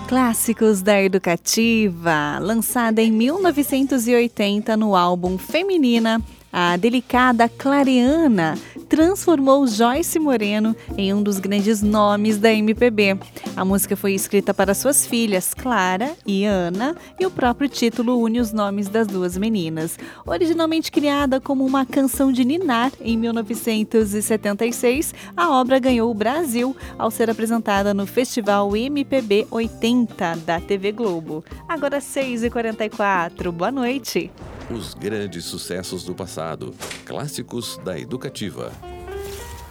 Clássicos da Educativa, lançada em 1980 no álbum Feminina, a delicada Clareana transformou Joyce Moreno em um dos grandes nomes da MPB. A música foi escrita para suas filhas, Clara e Ana, e o próprio título une os nomes das duas meninas. Originalmente criada como uma canção de ninar em 1976, a obra ganhou o Brasil ao ser apresentada no Festival MPB 80 da TV Globo. Agora 6h44, boa noite. Os grandes sucessos do passado. Clássicos da Educativa.